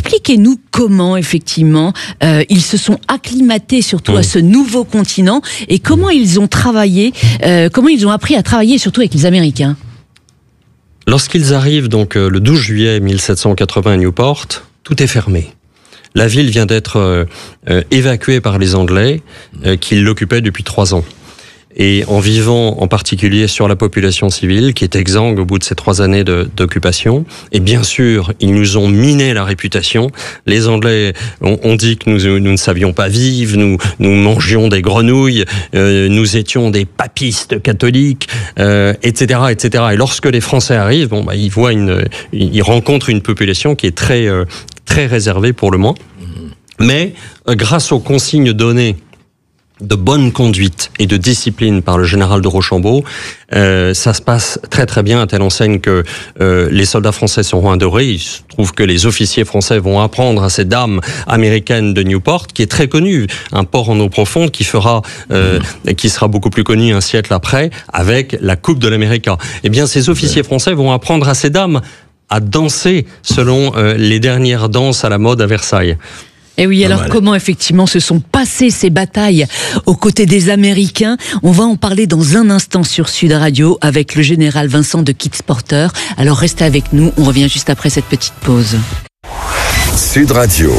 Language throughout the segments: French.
expliquez-nous comment, effectivement, ils se sont acclimatés surtout à ce nouveau continent et comment ils ont travaillé, comment ils ont appris à travailler surtout avec les Américains. Lorsqu'ils arrivent donc le 12 juillet 1780 à Newport, tout est fermé. La ville vient d'être évacuée par les Anglais qui l'occupaient depuis 3 ans. Et en vivant en particulier sur la population civile qui est exsangue au bout de ces 3 années d'occupation, et bien sûr, ils nous ont miné la réputation. Les Anglais ont dit que nous ne savions pas vivre, nous mangions des grenouilles, nous étions des papistes catholiques, etc., etc. Et lorsque les Français arrivent, ils rencontrent une population qui est très réservée pour le moins. Mais grâce aux consignes données de bonne conduite et de discipline par le général de Rochambeau, ça se passe très très bien à telle enseigne que les soldats français seront adorés. Il se trouve que les officiers français vont apprendre à ces dames américaines de Newport, qui est très connue, un port en eau profonde qui sera beaucoup plus connu un siècle après avec la Coupe de l'Amérique. Eh bien, ces officiers français vont apprendre à ces dames à danser selon les dernières danses à la mode à Versailles. Et oui, alors comment effectivement se sont passées ces batailles aux côtés des Américains? On va en parler dans un instant sur Sud Radio avec le général Vincent de Kitzporter. Alors restez avec nous, on revient juste après cette petite pause. Sud Radio.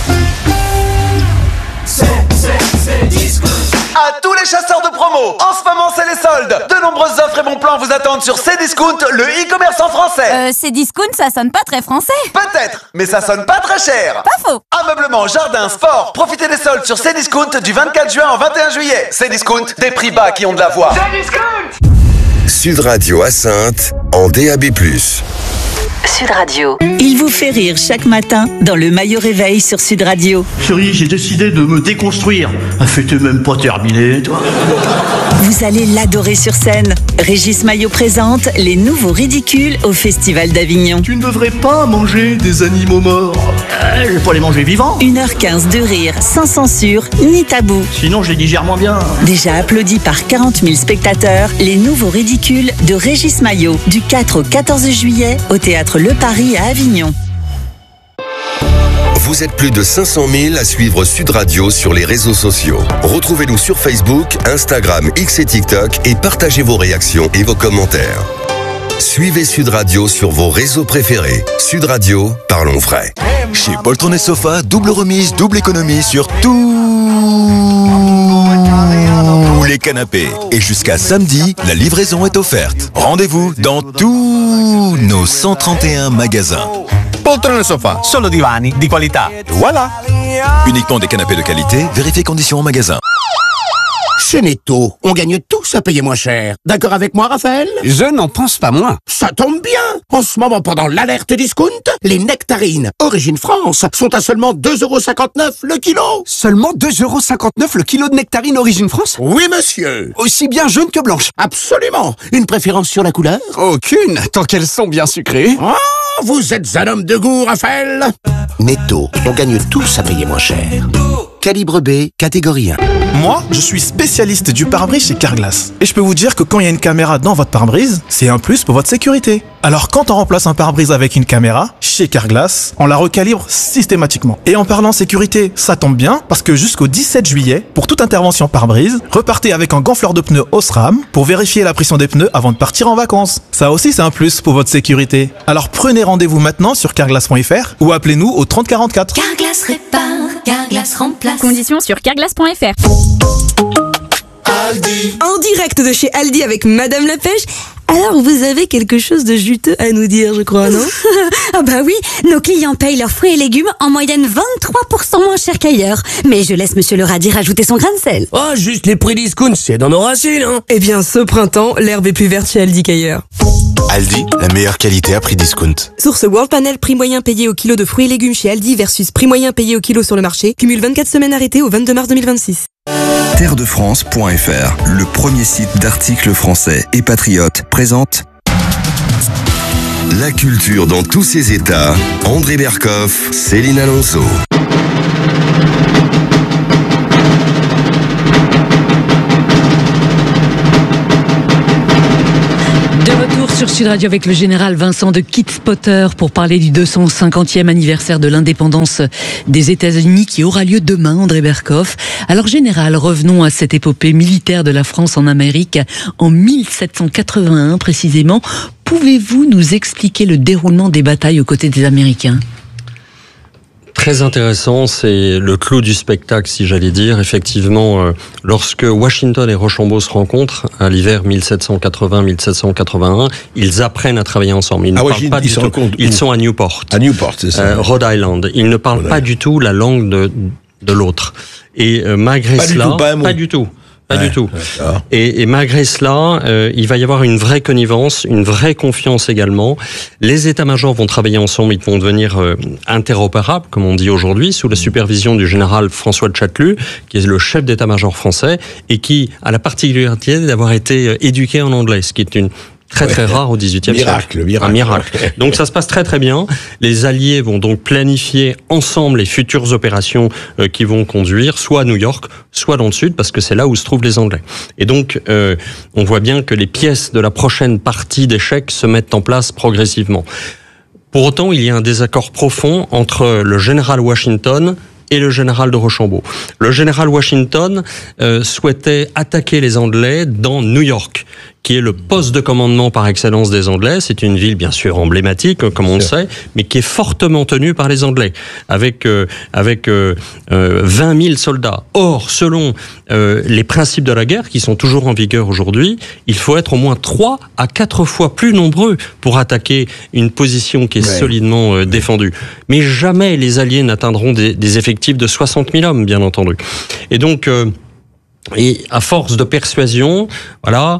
À tous les chasseurs de promo, en ce moment c'est les soldes. De nombreuses offres et bons plans vous attendent sur Cdiscount, le e-commerce en français. Cdiscount, ça sonne pas très français. Peut-être, mais ça sonne pas très cher. Pas faux. Ameublement, jardin, sport, profitez des soldes sur Cdiscount du 24 juin au 21 juillet. Cdiscount, des prix bas qui ont de la voix. Cdiscount. Sud Radio à Saintes, en DAB+. Sud Radio. Il vous fait rire chaque matin dans le Maillot Réveil sur Sud Radio. Chérie, j'ai décidé de me déconstruire. La fête est même pas terminée, toi. Vous allez l'adorer sur scène. Régis Maillot présente les nouveaux ridicules au Festival d'Avignon. Tu ne devrais pas manger des animaux morts. Je vais pas les manger vivants. 1h15 de rire, sans censure ni tabou. Sinon, je les digère moins bien. Déjà applaudi par 40 000 spectateurs, les nouveaux ridicules de Régis Maillot, du 4 au 14 juillet, au Théâtre Le Paris à Avignon. Vous êtes plus de 500 000 à suivre Sud Radio sur les réseaux sociaux. Retrouvez-nous sur Facebook, Instagram, X et TikTok et partagez vos réactions et vos commentaires. Suivez Sud Radio sur vos réseaux préférés. Sud Radio, parlons vrai. Chez Poltron et Sofa, double remise, double économie sur tous les canapés. Et jusqu'à samedi, la livraison est offerte. Rendez-vous dans tous nos 131 magasins. Poltrone e Sofa, solo divani di qualità. Voilà. Uniquement des canapés de qualité, vérifiez conditions en magasin. Chez Netto, on gagne tous à payer moins cher. D'accord avec moi, Raphaël? Je n'en pense pas moins. Ça tombe bien. En ce moment, pendant l'alerte discount, les nectarines Origine France sont à seulement 2,59€ le kilo. Seulement 2,59€ le kilo de nectarines Origine France? Oui, monsieur. Aussi bien jaune que blanche? Absolument. Une préférence sur la couleur? Aucune, tant qu'elles sont bien sucrées. Oh, vous êtes un homme de goût, Raphaël. Netto, on gagne tous à payer moins cher. Calibre B, catégorie 1. Moi, je suis spécialiste du pare-brise chez Carglass. Et je peux vous dire que quand il y a une caméra dans votre pare-brise, c'est un plus pour votre sécurité. Alors quand on remplace un pare-brise avec une caméra, chez Carglass, on la recalibre systématiquement. Et en parlant sécurité, ça tombe bien, parce que jusqu'au 17 juillet, pour toute intervention pare-brise, repartez avec un gonfleur de pneus Osram pour vérifier la pression des pneus avant de partir en vacances. Ça aussi, c'est un plus pour votre sécurité. Alors prenez rendez-vous maintenant sur carglass.fr ou appelez-nous au 30 44. Carglass répare, Carglass remplace. Conditions sur carglass.fr. Aldi. En direct de chez Aldi avec Madame la Pêche. Alors, vous avez quelque chose de juteux à nous dire, je crois, non? Ah bah oui, nos clients payent leurs fruits et légumes en moyenne 23% moins cher qu'ailleurs. Mais je laisse Monsieur le radis rajouter son grain de sel. Oh, juste les prix discount, c'est dans nos racines, hein. Eh bien, ce printemps, l'herbe est plus verte chez Aldi qu'ailleurs. Aldi, la meilleure qualité à prix discount. Source World Panel, prix moyen payé au kilo de fruits et légumes chez Aldi versus prix moyen payé au kilo sur le marché. Cumule 24 semaines arrêtées au 22 mars 2026. Terredefrance.fr, le premier site d'articles français et patriotes, présente La culture dans tous ses états. André Berkoff, Céline Alonso. De retour sur Sud Radio avec le général Vincent de Kitzpotter pour parler du 250e anniversaire de l'indépendance des États-Unis qui aura lieu demain, André Berkoff. Alors général, revenons à cette épopée militaire de la France en Amérique en 1781 précisément. Pouvez-vous nous expliquer le déroulement des batailles aux côtés des Américains ? Très intéressant, c'est le clou du spectacle, si j'allais dire. Effectivement, lorsque Washington et Rochambeau se rencontrent à l'hiver 1780-1781, ils apprennent à travailler ensemble. Ils ne parlent pas du tout. Ils sont à Newport. À Newport, c'est ça. Rhode Island. Ils ne parlent pas du tout la langue de l'autre. Et malgré cela, pas du tout. Pas du tout. Et malgré cela, il va y avoir une vraie connivence, une vraie confiance également. Les états-majors vont travailler ensemble, ils vont devenir interopérables, comme on dit aujourd'hui, sous la supervision du général François de Chatelus, qui est le chef d'état-major français, et qui a la particularité d'avoir été éduqué en anglais, ce qui est une très rare au XVIIIe siècle. Un miracle. Donc ça se passe très bien. Les Alliés vont donc planifier ensemble les futures opérations qui vont conduire soit à New York, soit dans le sud, parce que c'est là où se trouvent les Anglais. Et donc on voit bien que les pièces de la prochaine partie d'échecs se mettent en place progressivement. Pour autant, il y a un désaccord profond entre le général Washington et le général de Rochambeau. Le général Washington souhaitait attaquer les Anglais dans New York, qui est le poste de commandement par excellence des Anglais. C'est une ville, bien sûr, emblématique, comme on le sait, mais qui est fortement tenue par les Anglais, avec 20 000 soldats. Or, selon les principes de la guerre, qui sont toujours en vigueur aujourd'hui, il faut être au moins 3 à 4 fois plus nombreux pour attaquer une position qui est solidement défendue. Mais jamais les Alliés n'atteindront des effectifs de 60 000 hommes, bien entendu. Et donc... Et à force de persuasion, voilà,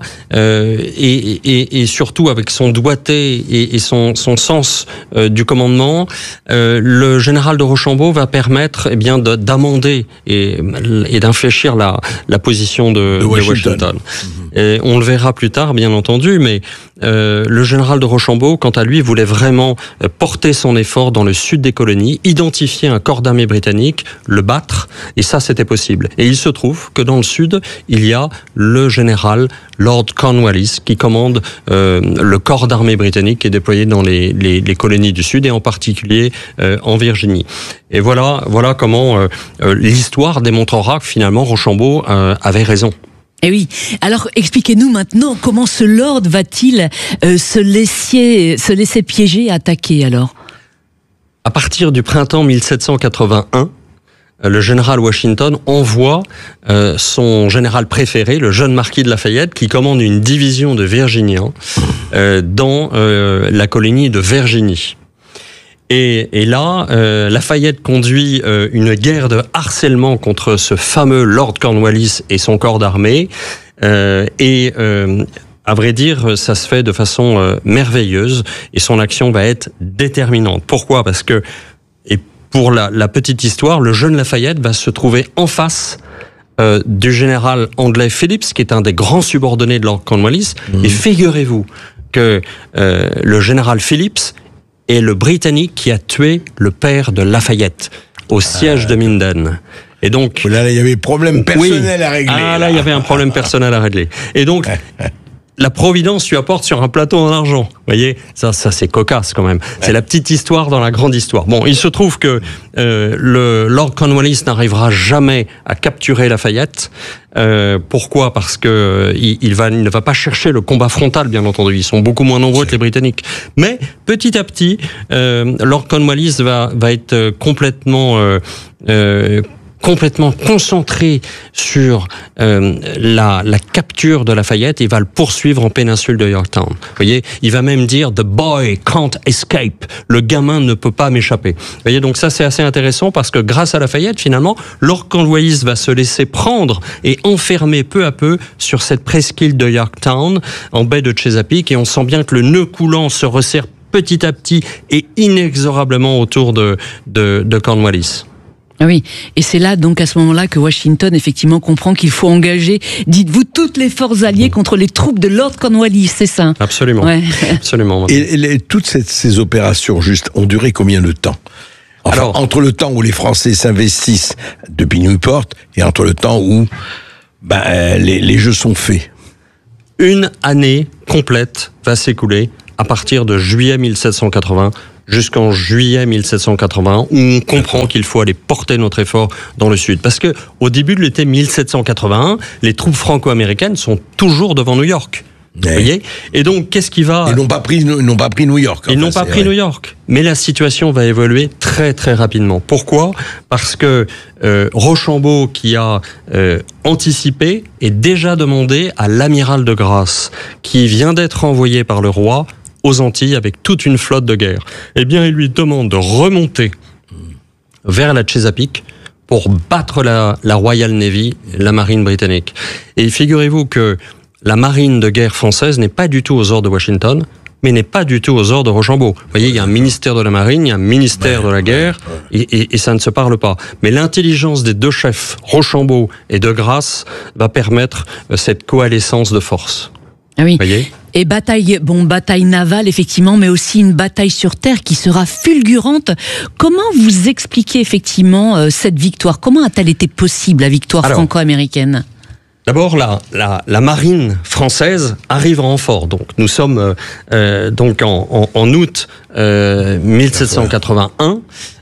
et surtout avec son doigté et son sens du commandement, le général de Rochambeau va permettre, d'amender et d'infléchir la position de Washington. Et on le verra plus tard, bien entendu, mais le général de Rochambeau, quant à lui, voulait vraiment porter son effort dans le sud des colonies, identifier un corps d'armée britannique, le battre, et ça, c'était possible. Et il se trouve que dans le sud, il y a le général Lord Cornwallis qui commande le corps d'armée britannique qui est déployé dans les colonies du sud et en particulier en Virginie. Et voilà comment l'histoire démontrera que finalement Rochambeau avait raison. Eh oui. Alors, expliquez-nous maintenant comment ce Lord va-t-il se laisser piéger et attaquer alors ? À partir du printemps 1781, le général Washington envoie son général préféré, le jeune marquis de Lafayette, qui commande une division de Virginiens dans la colonie de Virginie. Et là, Lafayette conduit une guerre de harcèlement contre ce fameux Lord Cornwallis et son corps d'armée. À vrai dire, ça se fait de façon merveilleuse et son action va être déterminante. Pourquoi ? Parce que, et pour la petite histoire, le jeune Lafayette va se trouver en face du général anglais Phillips, qui est un des grands subordonnés de Lord Cornwallis. Et figurez-vous que le général Phillips est le Britannique qui a tué le père de Lafayette au siège de Minden. Et donc là, il y avait problème personnel à régler. Là, il y avait un problème personnel à régler. Et donc la Providence lui apporte sur un plateau en argent. Vous voyez, ça c'est cocasse quand même. C'est la petite histoire dans la grande histoire. Bon, il se trouve que le Lord Cornwallis n'arrivera jamais à capturer Lafayette. Pourquoi ? Parce que il ne va pas chercher le combat frontal, bien entendu. Ils sont beaucoup moins nombreux que les Britanniques. Mais petit à petit, Lord Cornwallis va être complètement concentré sur la capture de Lafayette. Il va le poursuivre en péninsule de Yorktown. Vous voyez, il va même dire « The boy can't escape ». Le gamin ne peut pas m'échapper. Vous voyez, donc ça c'est assez intéressant parce que grâce à Lafayette, finalement, Lord Cornwallis va se laisser prendre et enfermer peu à peu sur cette presqu'île de Yorktown, en baie de Chesapeake, et on sent bien que le nœud coulant se resserre petit à petit et inexorablement autour de Cornwallis. Oui, et c'est là donc à ce moment-là que Washington effectivement comprend qu'il faut engager, dites-vous, toutes les forces alliées contre les troupes de Lord Cornwallis, c'est ça ? Absolument, absolument. Et toutes ces opérations juste ont duré combien de temps ? Enfin, entre le temps où les Français s'investissent depuis Newport et entre le temps où les jeux sont faits. Une année complète va s'écouler à partir de juillet 1780 jusqu'en juillet 1781, où on comprend qu'il faut aller porter notre effort dans le sud. Parce que au début de l'été 1781, les troupes franco-américaines sont toujours devant New York. Vous voyez ? Et donc, qu'est-ce qui va... Ils n'ont pas pris New York. Ils n'ont pas pris New York. Mais la situation va évoluer très très rapidement. Pourquoi ? Parce que Rochambeau, qui a anticipé, est déjà demandé à l'amiral de Grasse, qui vient d'être envoyé par le roi aux Antilles avec toute une flotte de guerre. Eh bien, il lui demande de remonter vers la Chesapeake pour battre la Royal Navy, la marine britannique. Et figurez-vous que la marine de guerre française n'est pas du tout aux ordres de Washington, mais n'est pas du tout aux ordres de Rochambeau. Vous voyez, il y a un ministère de la marine, il y a un ministère de la guerre, et ça ne se parle pas. Mais l'intelligence des deux chefs, Rochambeau et de Grasse, va permettre cette coalescence de forces. Ah oui. Voyez ? Et bataille navale, effectivement, mais aussi une bataille sur terre qui sera fulgurante. Comment vous expliquez, effectivement, cette victoire ? Comment a-t-elle été possible, la victoire franco-américaine ? D'abord, la marine française arrive en renfort. Donc, nous sommes donc en août 1781.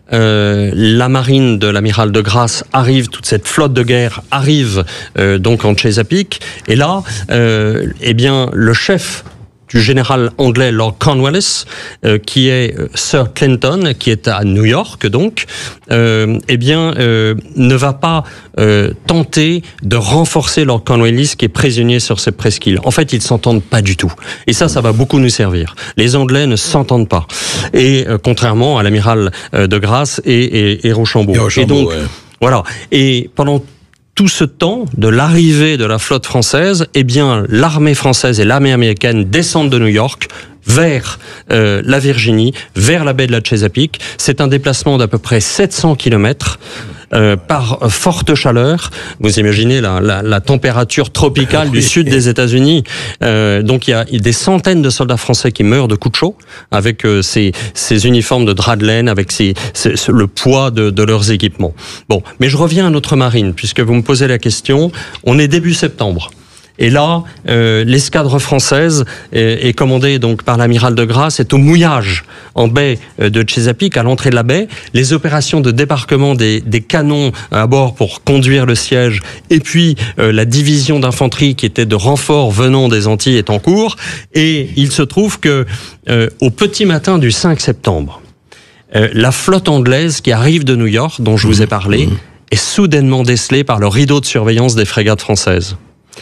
La marine de l'amiral de Grasse arrive, toute cette flotte de guerre arrive donc en Chesapeake. Et là, eh bien, le chef du général anglais Lord Cornwallis, qui est Sir Clinton, qui est à New York donc, eh bien, ne va pas tenter de renforcer Lord Cornwallis, qui est prisonnier sur cette presqu'île. En fait, ils s'entendent pas du tout. Et ça va beaucoup nous servir. Les Anglais ne s'entendent pas. Et contrairement à l'amiral de Grasse et Rochambeau. Et donc, voilà. Et pendant tout ce temps de l'arrivée de la flotte française, eh bien, l'armée française et l'armée américaine descendent de New York vers la Virginie, vers la baie de la Chesapeake. C'est un déplacement d'à peu près 700 kilomètres. Par forte chaleur. Vous imaginez la température tropicale du sud des États-Unis. Donc il y a des centaines de soldats français qui meurent de coups de chaud avec ces uniformes de drap de laine, avec le poids de leurs équipements. Bon, mais je reviens à notre marine, puisque vous me posez la question. On est début septembre. Et là, l'escadre française est commandée donc par l'amiral de Grasse, est au mouillage en baie de Chesapeake, à l'entrée de la baie. Les opérations de débarquement des canons à bord pour conduire le siège, et puis la division d'infanterie qui était de renfort venant des Antilles est en cours. Et il se trouve que au petit matin du 5 septembre, la flotte anglaise qui arrive de New York, dont je vous ai parlé, est soudainement décelée par le rideau de surveillance des frégates françaises.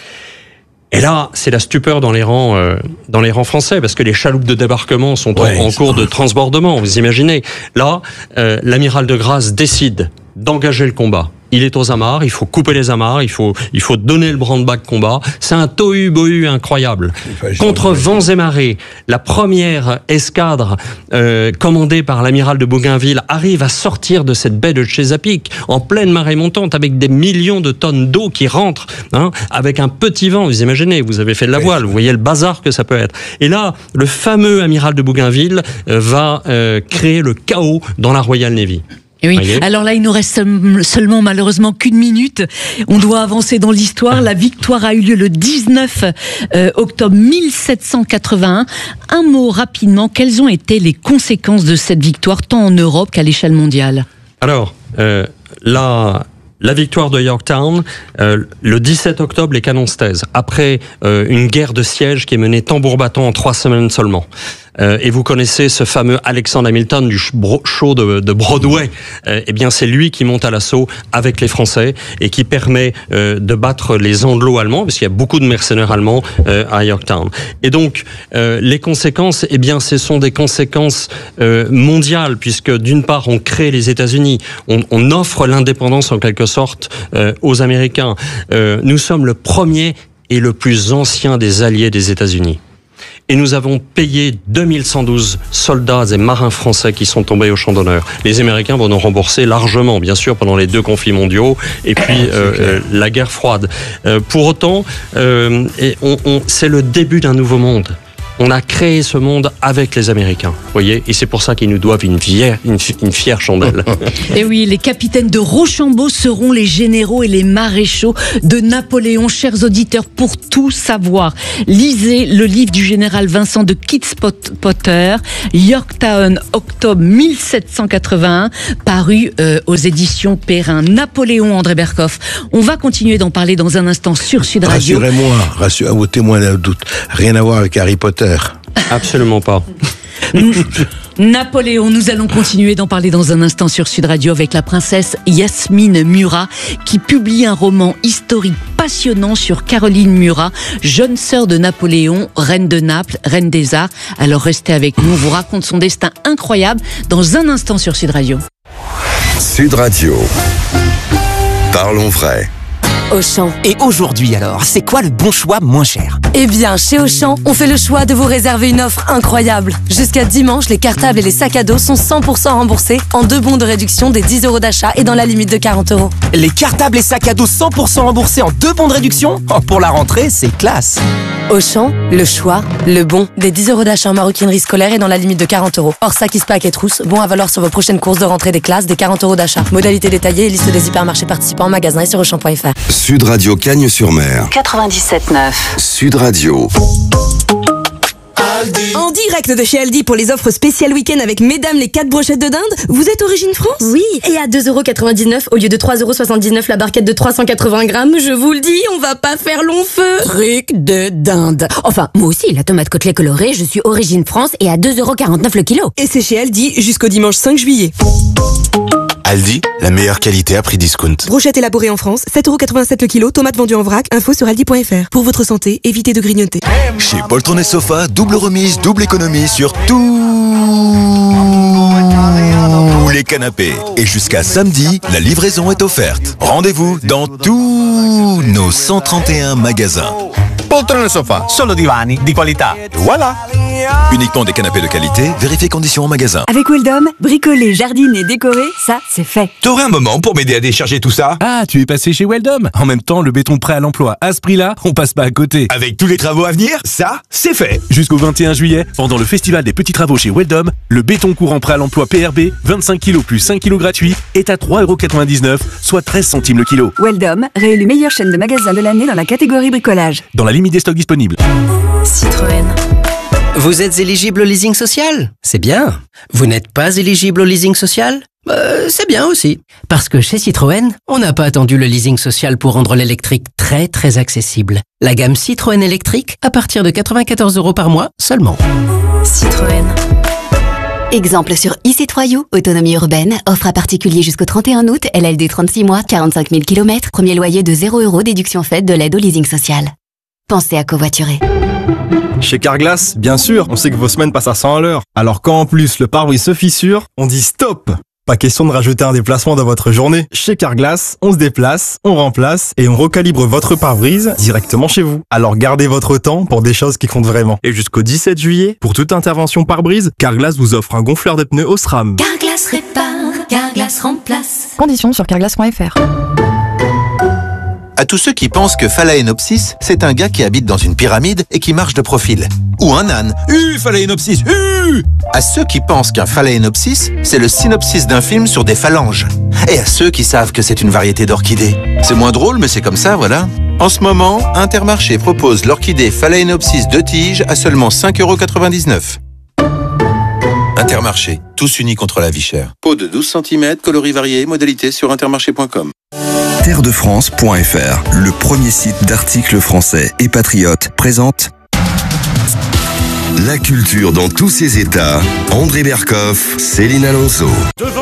Et là, c'est la stupeur dans les rangs français, parce que les chaloupes de débarquement sont en cours de transbordement, vous imaginez. Là, l'amiral de Grasse décide d'engager le combat. Il est aux amarres, il faut couper les amarres, il faut donner le branle-bas de combat. C'est un tohu-bohu incroyable. Contre vents et marées, la première escadre commandée par l'amiral de Bougainville arrive à sortir de cette baie de Chesapeake en pleine marée montante avec des millions de tonnes d'eau qui rentrent, avec un petit vent. Vous imaginez, vous avez fait de la voile, vous voyez le bazar que ça peut être. Et là, le fameux amiral de Bougainville va créer le chaos dans la Royal Navy. Et oui. Alors là, il nous reste seulement malheureusement qu'une minute. On doit avancer dans l'histoire. La victoire a eu lieu le 19 octobre 1781. Un mot rapidement, quelles ont été les conséquences de cette victoire, tant en Europe qu'à l'échelle mondiale ? Alors, la victoire de Yorktown, le 17 octobre, les canons se taisent. Après une guerre de siège qui est menée tambour battant en 3 semaines seulement. Et vous connaissez ce fameux Alexander Hamilton du show de Broadway. Eh bien, c'est lui qui monte à l'assaut avec les Français et qui permet de battre les Anglo-Allemands, parce qu'il y a beaucoup de mercenaires allemands à Yorktown. Et donc, les conséquences, eh bien, ce sont des conséquences mondiales, puisque d'une part, on crée les États-Unis, on offre l'indépendance en quelque sorte aux Américains. Nous sommes le premier et le plus ancien des alliés des États-Unis. Et nous avons payé 2112 soldats et marins français qui sont tombés au champ d'honneur. Les Américains vont nous rembourser largement, bien sûr, pendant les 2 conflits mondiaux et puis la guerre froide. Pour autant, c'est le début d'un nouveau monde. On a créé ce monde avec les Américains, vous voyez, et c'est pour ça qu'ils nous doivent une fière chandelle. Et oui, les capitaines de Rochambeau seront les généraux et les maréchaux de Napoléon. Chers auditeurs, pour tout savoir, lisez le livre du général Vincent de Kitz-Potter, Yorktown, octobre 1781, paru aux éditions Perrin. Napoléon, André Berkoff. On va continuer d'en parler dans un instant sur Sud Radio. Rassurez-moi, ôtez-moi le doute. Rien à voir avec Harry Potter. Absolument pas. Napoléon, nous allons continuer d'en parler dans un instant sur Sud Radio avec la princesse Yasmine Murat qui publie un roman historique passionnant sur Caroline Murat, jeune sœur de Napoléon, reine de Naples, reine des arts. Alors restez avec nous, on vous raconte son destin incroyable dans un instant sur Sud Radio. Sud Radio. Parlons vrai. Auchan. Et aujourd'hui alors, c'est quoi le bon choix moins cher? Eh bien, chez Auchan, on fait le choix de vous réserver une offre incroyable. Jusqu'à dimanche, les cartables et les sacs à dos sont 100% remboursés en 2 bons de réduction des 10 € d'achat et dans la limite de 40 €. Les cartables et sacs à dos 100% remboursés en 2 bons de réduction? Oh, pour la rentrée, c'est classe. Auchan, le choix, le bon, des 10 € d'achat en maroquinerie scolaire et dans la limite de 40 €. Hors sac, pack et trousse, bon à valoir sur vos prochaines courses de rentrée des classes, des 40 € d'achat. Modalité détaillée et liste des hypermarchés participants en magasin et sur Auchan.fr. Sud Radio Cagnes-sur-Mer. 97.9. Sud Radio. En direct de chez Aldi pour les offres spéciales week-end avec mesdames les 4 brochettes de dinde. Vous êtes Origine France? Oui, et à 2,99 € au lieu de 3,79 € la barquette de 380 grammes, je vous le dis, on va pas faire long feu. Truc de dinde. Enfin, moi aussi, la tomate côtelée colorée, je suis Origine France et à 2,49 € le kilo. Et c'est chez Aldi jusqu'au dimanche 5 juillet. Aldi, la meilleure qualité à prix discount. Brochette élaborée en France, 7,87 € le kilo, tomates vendues en vrac, info sur aldi.fr. Pour votre santé, évitez de grignoter. Chez Poltron et Sofa, double remise, double économie sur tous les canapés. Et jusqu'à samedi, la livraison est offerte. Rendez-vous dans tous nos 131 magasins. Poltron e Sofa, solo divani di qualità. Voilà. Uniquement des canapés de qualité, vérifiez conditions en magasin. Avec Weldom, bricoler, jardiner, décorer, ça, c'est fait. T'aurais un moment pour m'aider à décharger tout ça? Ah, tu es passé chez Weldom. En même temps, le béton prêt à l'emploi, à ce prix-là, on passe pas à côté. Avec tous les travaux à venir, ça, c'est fait. Jusqu'au 21 juillet, pendant le festival des petits travaux chez Weldom, le béton courant prêt à l'emploi PRB, 25 kg plus 5 kg gratuits, est à 3,99 €, soit 13 centimes le kilo. Weldom, réélu meilleure chaîne de magasins de l'année dans la catégorie bricolage. Dans la limite des stocks disponibles. Citroën. Vous êtes éligible au leasing social? C'est bien. Vous n'êtes pas éligible au leasing social? C'est bien aussi. Parce que chez Citroën, on n'a pas attendu le leasing social pour rendre l'électrique très très accessible. La gamme Citroën électrique à partir de 94 € par mois seulement. Citroën. Exemple sur e-C3U, autonomie urbaine, offre à particulier jusqu'au 31 août, LLD 36 mois, 45 000 km, premier loyer de 0 €, déduction faite de l'aide au leasing social. Pensez à covoiturer. Chez Carglass, bien sûr, on sait que vos semaines passent à 100 à l'heure. Alors quand en plus le pare-brise se fissure, on dit stop! Pas question de rajouter un déplacement dans votre journée. Chez Carglass, on se déplace, on remplace et on recalibre votre pare-brise directement chez vous. Alors gardez votre temps pour des choses qui comptent vraiment. Et jusqu'au 17 juillet, pour toute intervention pare-brise, Carglass vous offre un gonfleur de pneus Osram. Carglass répare, Carglass remplace. Conditions sur carglass.fr. À tous ceux qui pensent que Phalaenopsis, c'est un gars qui habite dans une pyramide et qui marche de profil. Ou un âne. Phalaenopsis. À ceux qui pensent qu'un Phalaenopsis, c'est le synopsis d'un film sur des phalanges. Et à ceux qui savent que c'est une variété d'orchidées. C'est moins drôle, mais c'est comme ça, voilà. En ce moment, Intermarché propose l'orchidée Phalaenopsis 2 tiges à seulement 5,99 €. Intermarché, tous unis contre la vie chère. Pot de 12 cm, coloris variés, modalité sur intermarché.com. Terredefrance.fr, le premier site d'articles français et patriotes, présente La culture dans tous ses états. André Berkoff, Céline Alonso.